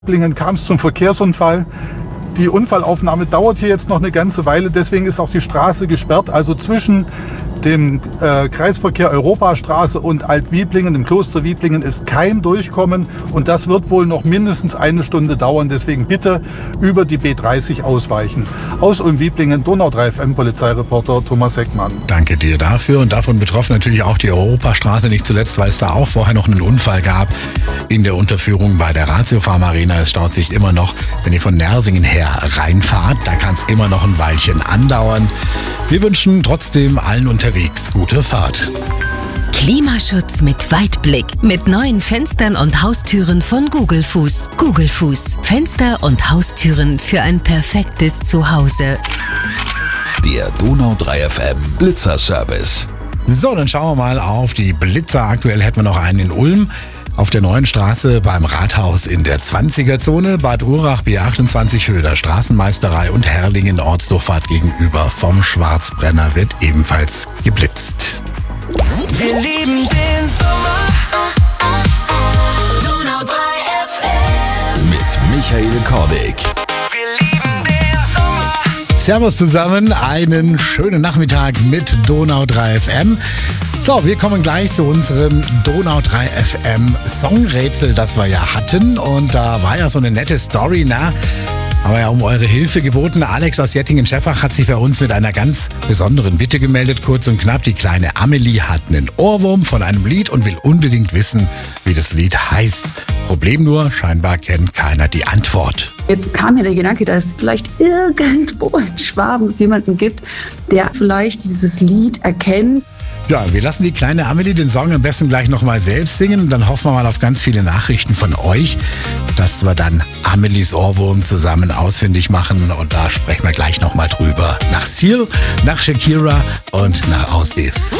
Blingen kam es zum Verkehrsunfall. Die Unfallaufnahme dauert hier jetzt noch eine ganze Weile, deswegen ist auch die Straße gesperrt. Also zwischen dem Kreisverkehr Europastraße und Alt-Wieblingen, dem Kloster Wieblingen, ist kein Durchkommen und das wird wohl noch mindestens eine Stunde dauern. Deswegen bitte über die B30 ausweichen. Aus Ulm-Wieblingen, Donau 3 FM, Polizeireporter Thomas Heckmann. Danke dir dafür und davon betroffen natürlich auch die Europastraße, nicht zuletzt, weil es da auch vorher noch einen Unfall gab in der Unterführung bei der Ratio Farm Arena. Es staut sich immer noch, wenn ihr von Nersingen her reinfahrt, da kann es immer noch ein Weilchen andauern. Wir wünschen trotzdem allen unterwegs gute Fahrt. Klimaschutz mit Weitblick. Mit neuen Fenstern und Haustüren von Gugelfuß. Gugelfuß. Fenster und Haustüren für ein perfektes Zuhause. Der Donau 3 FM Blitzer-Service. So, dann schauen wir mal auf die Blitzer. Aktuell hätten wir noch einen in Ulm. Auf der neuen Straße beim Rathaus in der 20er-Zone, Bad Urach B28 Höhe der Straßenmeisterei und Herrlingen Ortsdurchfahrt gegenüber vom Schwarzbrenner wird ebenfalls geblitzt. Wir lieben den Sommer. Donau 3 FM. Mit Michael Kordick. Wir lieben den Sommer. Servus zusammen, einen schönen Nachmittag mit Donau 3 FM. So, wir kommen gleich zu unserem Donau 3 FM Songrätsel, das wir ja hatten. Und da war ja so eine nette Story, aber ja um eure Hilfe geboten. Alex aus Jettingen-Scheffach hat sich bei uns mit einer ganz besonderen Bitte gemeldet. Kurz und knapp, die kleine Amelie hat einen Ohrwurm von einem Lied und will unbedingt wissen, wie das Lied heißt. Problem nur, scheinbar kennt keiner die Antwort. Jetzt kam mir der Gedanke, dass es vielleicht irgendwo in Schwaben es jemanden gibt, der vielleicht dieses Lied erkennt. Ja, wir lassen die kleine Amelie den Song am besten gleich nochmal selbst singen und dann hoffen wir mal auf ganz viele Nachrichten von euch, dass wir dann Amelies Ohrwurm zusammen ausfindig machen und da sprechen wir gleich nochmal drüber. Nach Seal, nach Shakira und nach Ausdis.